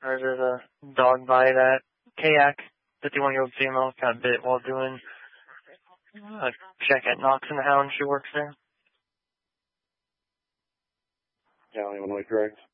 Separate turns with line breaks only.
Or there's a dog bite at Kayak, 51-year-old female, got bit while doing a check at Knox and the Hound. She works there.
Yeah, Illinois, correct.